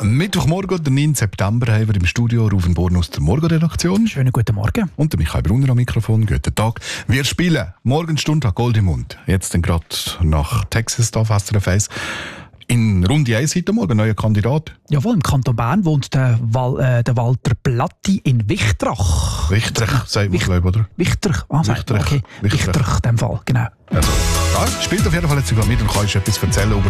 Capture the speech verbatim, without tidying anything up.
Mittwochmorgen, den neunten September, haben wir im Studio Rufen Born aus der Morgenredaktion. Schönen guten Morgen. Und der Michael Brunner am Mikrofon. Guten Tag. Wir spielen Morgenstunde an Gold im Mund. Jetzt dann gerade nach Texas, da fast der Face. In Runde eins heute Morgen, neuer Kandidat. Jawohl, im Kanton Bern wohnt der, Wal, äh, der Walter Platti in Wichtrach. Wichtrach, sagt man, glaube ich, oder? Wichtrach, ah, Wichtrach. Okay. Wichtrach, Wichtrach in dem Fall, genau. Also, ja, spielt auf jeden Fall jetzt sogar mit und kannst etwas erzählen über